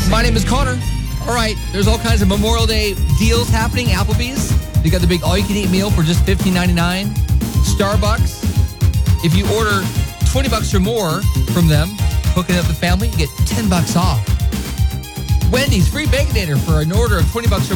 My name is Connor. All right, there's all kinds of Memorial Day deals happening. Applebee's, you got the big all-you-can-eat meal for just $15.99. Starbucks, if you order $20 or more from them, hooking up the family, you get $10 off. Wendy's, free Baconator for an order of $20 or